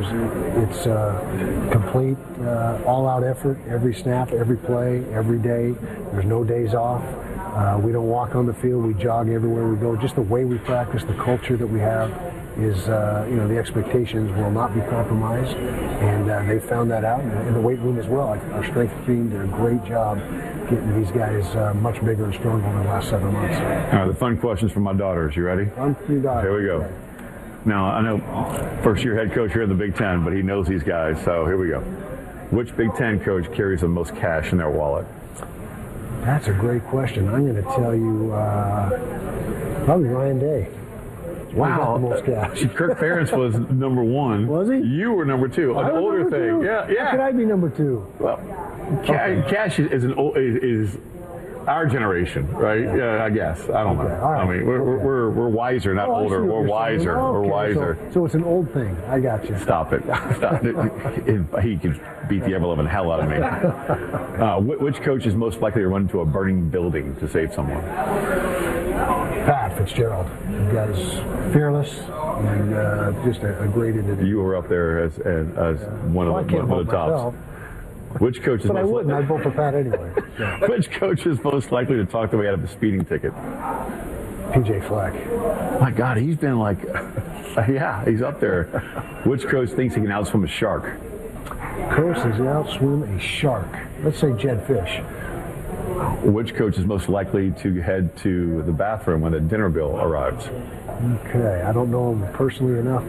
It's complete, all-out effort, every snap, every play, every day. There's no days off. We don't walk on the field. We jog everywhere we go. Just the way we practice, the culture that we have is, the expectations will not be compromised. And they found that out in the weight room as well. Our strength team did a great job getting these guys much bigger and stronger over the last 7 months. All right, the fun questions from my daughters. You ready? Fun for your daughters. Here we go. Now, I know first-year head coach here in the Big Ten, but he knows these guys, so here we go. Which Big Ten coach carries the most cash in their wallet? That's a great question. I'm going to tell you probably Ryan Day. Wow. The most cash. Kirk Ferentz was number one. Was he? You were number two. An older thing. Two? Yeah. How could I be number two? Well, cash is our generation, right? Yeah, I guess. I don't know. Right. I mean, we're wiser, not older. We're wiser. We're wiser. So it's an old thing. I got you. Stop it. Stop it. He could beat the ever-loving hell out of me. Which coach is most likely to run into a burning building to save someone? Pat Fitzgerald. The guy's fearless and just a great individual. You were up there as one of the tops. Myself. Which coach is but I wouldn't. I'd vote for Pat anyway. So. Which coach is most likely to talk the way out of a speeding ticket? PJ Fleck. My God, he's been like, he's up there. Which coach thinks he can outswim a shark? Coach thinks he can outswim a shark. Let's say Jed Fish. Which coach is most likely to head to the bathroom when the dinner bill arrives? Okay, I don't know him personally enough.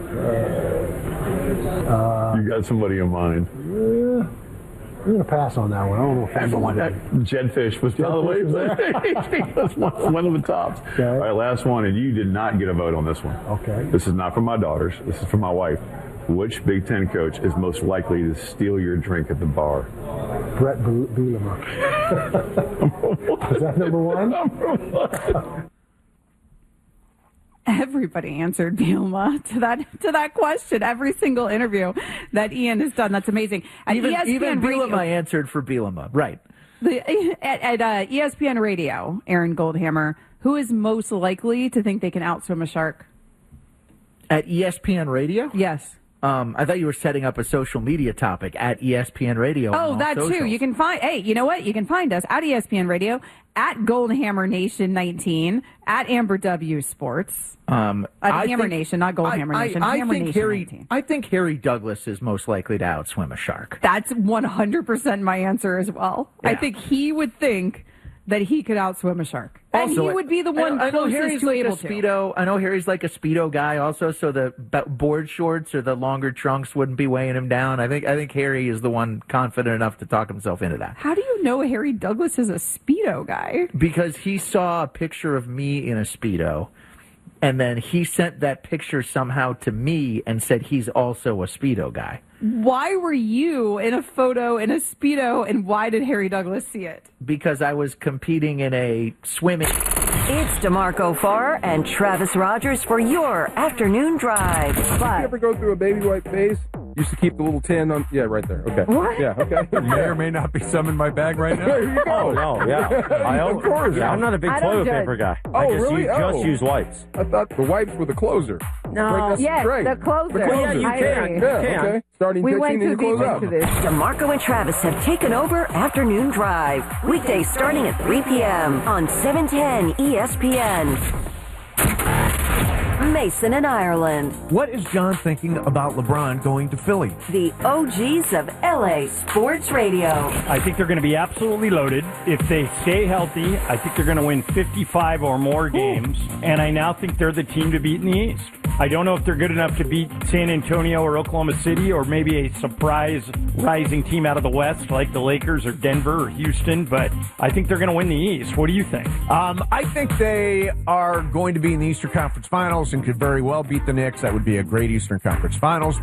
You got somebody in mind? I'm going to pass on that one. I don't know if everyone. Jed Fish was probably he was one of the tops. Okay. All right, last one, and you did not get a vote on this one. Okay. This is not from my daughters. This is from my wife. Which Big Ten coach is most likely to steal your drink at the bar? Brett Bielema. Is that number one? Number one. Everybody answered Bielema to that question. Every single interview that Ian has done. That's amazing. At even Bielema Radio, answered for Bielema. Right. At ESPN Radio, Aaron Goldhammer, who is most likely to think they can outswim a shark? At ESPN Radio? Yes. I thought you were setting up a social media topic at ESPN Radio. Oh, that socials. too. You can find, hey, you know what? You can find us at ESPN Radio, at Goldhammer Nation 19, at Amber W Sports. Hammer Nation, not Goldhammer Nation. Hammer Nation 19. I think Harry Douglas is most likely to outswim a shark. That's 100% my answer as well. Yeah. I think he would think that he could outswim a shark. And also, he would be the one I know closest Harry's to like able a Speedo. I know Harry's like a Speedo guy also, so the board shorts or the longer trunks wouldn't be weighing him down. I think Harry is the one confident enough to talk himself into that. How do you know Harry Douglas is a Speedo guy? Because he saw a picture of me in a Speedo, and then he sent that picture somehow to me and said he's also a Speedo guy. Why were you in a photo in a Speedo, and why did Harry Douglas see it? Because I was competing in a swimming. It's DeMarco Farr and Travis Rogers for your afternoon drive. Did you ever go through a baby wipe phase? Used to keep the little tin on. Yeah, right there. Okay. What? Yeah, okay. May or may not be some in my bag right now. There you go. Oh, no, yeah. Of course. Yeah, I'm not a big toilet paper guy. Oh, really? Just use wipes. I thought the wipes were the closer. No. Yes, the closer. The closer. Yeah, you can. Okay. Starting we 15 went and too you close deep up. into this. DeMarco and Travis have taken over Afternoon Drive. Weekdays starting at 3 p.m. on 710 ESPN. Mason in Ireland. What is John thinking about LeBron going to Philly? The OGs of LA Sports Radio. I think they're going to be absolutely loaded. If they stay healthy, I think they're going to win 55 or more games. And I now think they're the team to beat in the East. I don't know if they're good enough to beat San Antonio or Oklahoma City or maybe a surprise rising team out of the West like the Lakers or Denver or Houston, but I think they're going to win the East. What do you think? I think they are going to be in the Eastern Conference Finals and could very well beat the Knicks. That would be a great Eastern Conference Finals.